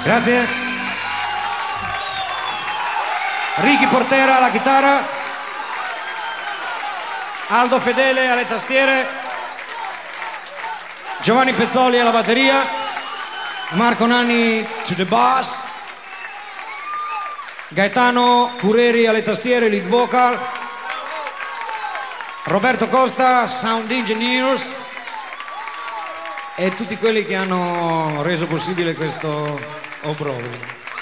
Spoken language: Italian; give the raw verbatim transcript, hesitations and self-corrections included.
Grazie. Ricky Portera alla chitarra, Aldo Fedele alle tastiere, Giovanni Pezzoli alla batteria, Marco Nanni to the bass, Gaetano Cureri alle tastiere, lead vocal, Roberto Costa, sound engineers, e tutti quelli che hanno reso possibile questo obbrobrio.